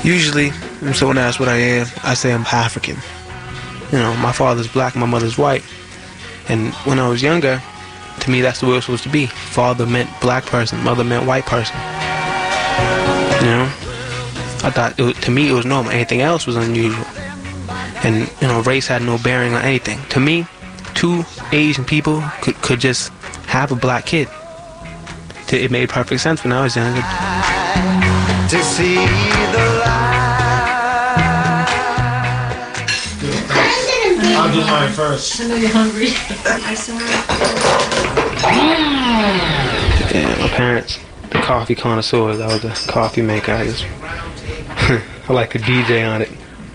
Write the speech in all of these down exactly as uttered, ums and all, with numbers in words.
Usually, when someone asks what I am, I say I'm African. You know, my father's black, my mother's white. And when I was younger, to me, that's the way it was supposed to be. Father meant black person, mother meant white person. You know? I thought, it was, to me, it was normal. Anything else was unusual. And, you know, race had no bearing on anything. To me, two Asian people could, could just have a black kid. It made perfect sense when I was younger. To see the light. I'll do mine first. I know you're hungry. Yeah, my parents, the coffee connoisseurs. I was a coffee maker. I just, I like to D J on it.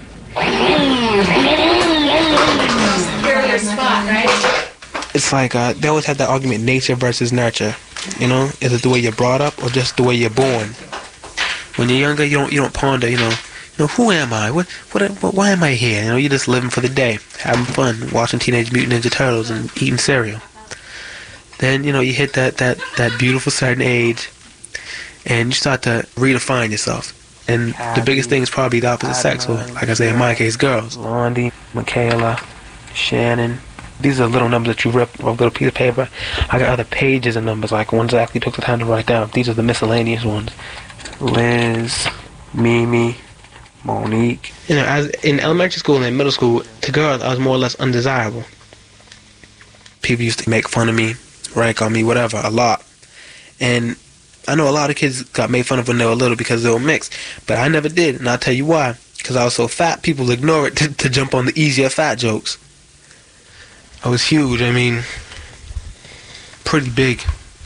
Superior spot, right? It's like uh, they always have that argument: nature versus nurture. You know, is it the way you're brought up or just the way you're born? When you're younger, you don't you don't ponder. You know, you know who am I? What what, what why am I here? You know, you're just living for the day, having fun, watching Teenage Mutant Ninja Turtles and eating cereal. Then you know you hit that that that beautiful certain age, and you start to redefine yourself. And the biggest thing is probably the opposite sex, or like I say in my case, girls. Blondie, Michaela, Shannon. These are little numbers that you rip off a little piece of paper. I got other pages of numbers, like ones I actually took the time to write down. These are the miscellaneous ones. Liz, Mimi, Monique. You know, as in elementary school and in middle school, to girls, I was more or less undesirable. People used to make fun of me, rank on me, whatever, a lot. And I know a lot of kids got made fun of when they were little because they were mixed, but I never did, and I'll tell you why. Because I was so fat, people ignore it to, to jump on the easier fat jokes. I was huge, I mean, pretty big.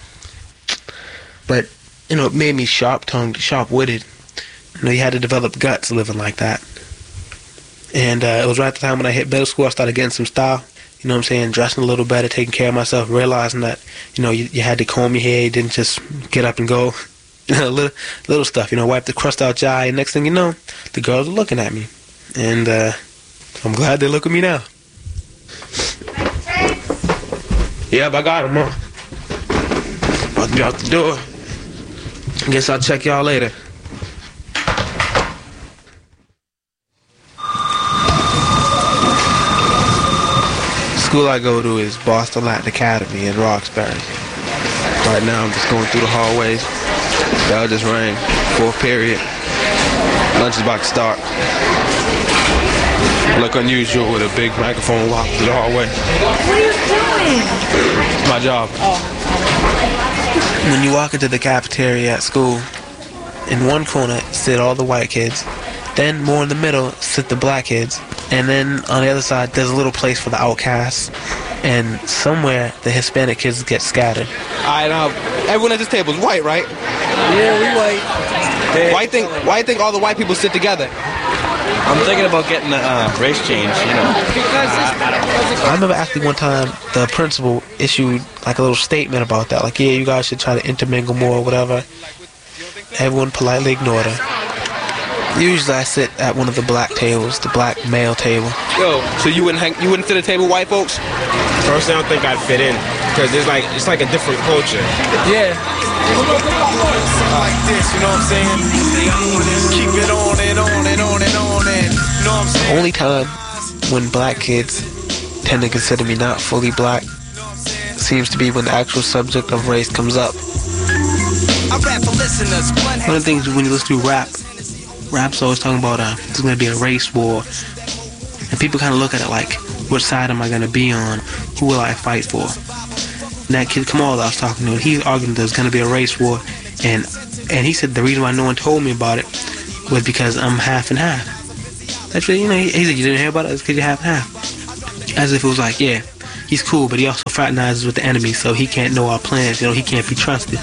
But, you know, it made me sharp-tongued, sharp-witted. You know, you had to develop guts living like that. And uh, it was right at the time when I hit middle school, I started getting some style. You know what I'm saying? Dressing a little better, taking care of myself, realizing that, you know, you, you had to comb your hair, you didn't just get up and go. You know, little, little stuff, you know, wipe the crust out your eye, and next thing you know, the girls are looking at me. And uh, I'm glad they look at me now. Yep, I got him, Mom. About to be out the door. Guess I'll check y'all later. School I go to is Boston Latin Academy in Roxbury. Right now I'm just going through the hallways. Bell just rang. Fourth period. Lunch is about to start. Look unusual with a big microphone walk through the hallway. What are you doing? It's my job. Oh. When you walk into the cafeteria at school, in one corner sit all the white kids. Then more in the middle sit the black kids. And then on the other side, there's a little place for the outcasts. And somewhere, the Hispanic kids get scattered. Alright, now, everyone at this table is white, right? Yeah, we white. Hey. Why you think, why you think all the white people sit together? I'm thinking about getting a uh, race change, you know. I remember actually one time, the principal issued like a little statement about that. Like, yeah, you guys should try to intermingle more or whatever. Everyone politely ignored her. Usually I sit at one of the black tables, the black male table. Yo, so you wouldn't hang, you wouldn't sit at a table with white folks? Personally, I don't think I'd fit in because it's like it's like a different culture. Yeah. Like this, you know what I'm saying? Keep it on and on and on and on and you know what I'm saying? Only time when black kids tend to consider me not fully black seems to be when the actual subject of race comes up. I rap for listeners. One of the things when you listen to rap, rap's always talking about uh, there's going to be a race war. And people kind of look at it like, which side am I going to be on? Who will I fight for? And that kid Kamal that I was talking to, he argued there's going to be a race war. And and he said the reason why no one told me about it was because I'm half and half. That's really, you know, he, he said you didn't hear about it, it's because you're half and half. As if it was like, yeah, he's cool, but he also fraternizes with the enemy, so he can't know our plans, you know, he can't be trusted.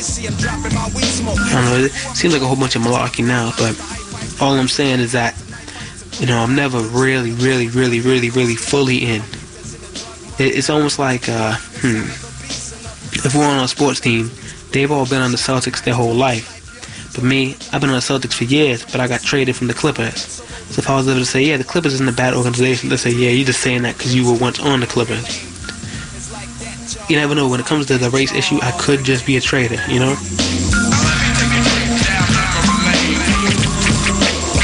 I don't know, it seems like a whole bunch of malarkey now, but all I'm saying is that, you know, I'm never really, really, really, really, really fully in. It, it's almost like, uh, hmm, if we're on a sports team, they've all been on the Celtics their whole life. But me, I've been on the Celtics for years, but I got traded from the Clippers. So if I was able to say, yeah, the Clippers isn't a bad organization, they'll say, yeah, you're just saying that because you were once on the Clippers. You never know. When it comes to the race issue, I could just be a traitor, you know?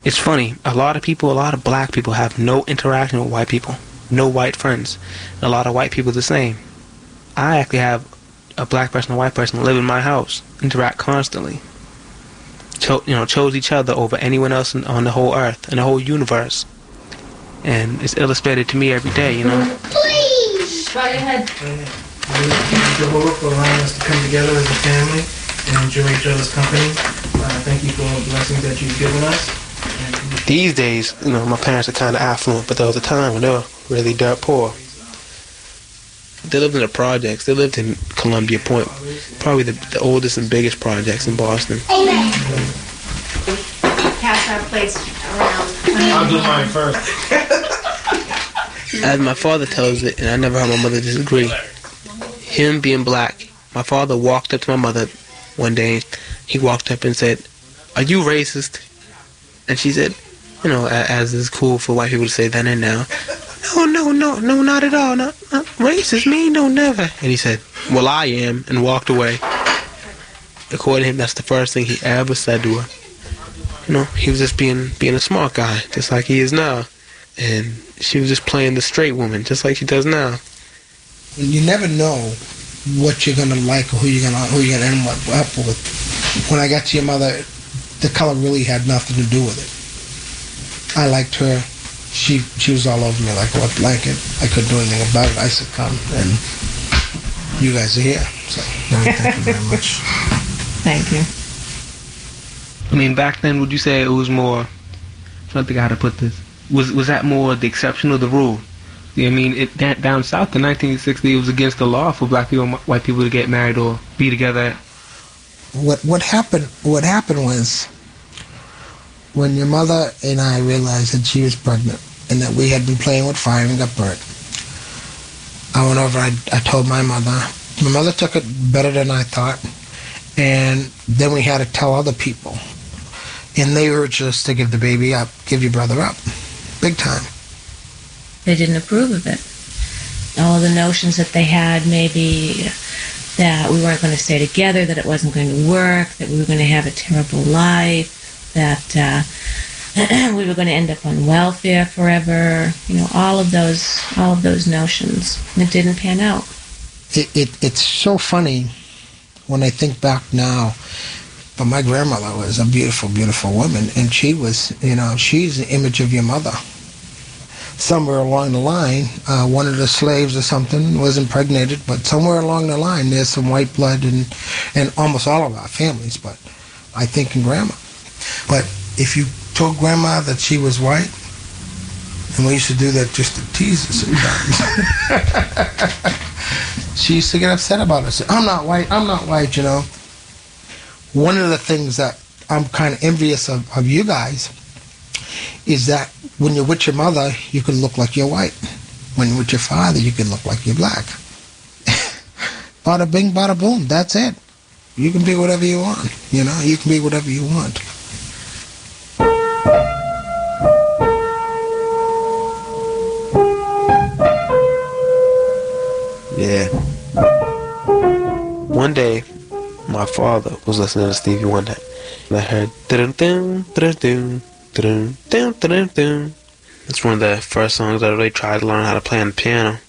It's funny. A lot of people, a lot of black people have no interaction with white people. No white friends. And a lot of white people the same. I actually have a black person and a white person live in my house. Interact constantly. Cho- you know, chose each other over anyone else in, on the whole earth and the whole universe. And it's illustrated to me every day, you know. Please! Go ahead. Thank you, Jehovah, for allowing us to come together as a family and enjoy each other's company. Uh, thank you for all the blessings that you've given us. And These days, you know, my parents are kind of affluent, but there was a time when they were really dirt poor. They lived in the projects. They lived in Columbia Point, probably the, the oldest and biggest projects in Boston. Amen. Pass our plates around. I'll do mine first. As my father tells it, and I never heard my mother disagree, him being black, my father walked up to my mother one day. He walked up and said, "Are you racist?" And she said, you know, as is cool for white people to say then and now, "No, no, no, no, not at all. Not, not racist, me, no, never." And he said, "Well, I am," and walked away. According to him, that's the first thing he ever said to her. You know, he was just being being a smart guy, just like he is now. And she was just playing the straight woman, just like she does now. You never know what you're gonna like or who you're gonna who you're gonna end up with. When I got to your mother, the color really had nothing to do with it. I liked her. She she was all over me like a wet blanket. I couldn't do anything about it. I succumbed, and you guys are here. So thank you very much. Thank you. I mean, back then, would you say it was more? I don't think how to put this. Was was that more the exception or the rule? I mean, it that, down south in nineteen sixty, it was against the law for black people and white people to get married or be together. What what happened? What happened was when your mother and I realized that she was pregnant and that we had been playing with fire and got burnt. I went over. I, I told my mother. My mother took it better than I thought, and then we had to tell other people, and they urged us to give the baby up, give your brother up, big time. They didn't approve of it. All the notions that they had, maybe that we weren't going to stay together, that it wasn't going to work, that we were going to have a terrible life, that uh, we were going to end up on welfare forever. You know, all of those, all of those notions. And it didn't pan out. It, it it's so funny when I think back now. But my grandmother was a beautiful, beautiful woman, and she was, you know, she's the image of your mother. Somewhere along the line, uh, one of the slaves or something was impregnated, but somewhere along the line there's some white blood in, in almost all of our families, but I think in Grandma. But if you told Grandma that she was white, and we used to do that just to tease her sometimes, she used to get upset about us. I'm not white, I'm not white, you know. One of the things that I'm kind of envious of, of you guys is that when you're with your mother, you can look like you're white. When you're with your father, you can look like you're black. Bada bing, bada boom, that's it. You can be whatever you want, you know, you can be whatever you want. Yeah. One day, my father was listening to Stevie Wonder, and I heard dun dun dun dun dun dun dun dun. It's one of the first songs I really tried to learn how to play on the piano.